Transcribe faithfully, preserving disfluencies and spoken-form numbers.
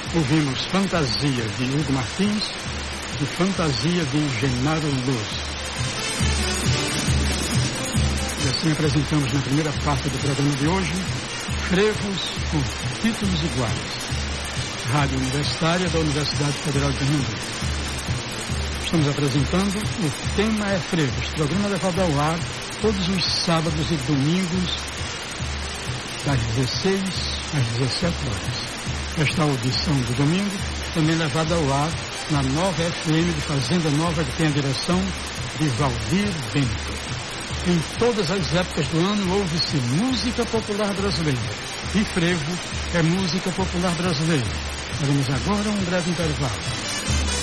Ouvimos Fantasia de Hugo Martins e Fantasia de Genaro Luz. E assim apresentamos na primeira parte do programa de hoje frevos com títulos iguais. Rádio Universitária da Universidade Federal de Pernambuco. Estamos apresentando O Tema é Frevos, programa levado ao ar todos os sábados e domingos das dezesseis às dezessete horas. Esta audição do domingo também levada ao ar na nova F M de Fazenda Nova, que tem a direção de Valdir Bento. Em todas as épocas do ano ouve-se música popular brasileira. E frevo é música popular brasileira. Faremos agora um breve intervalo.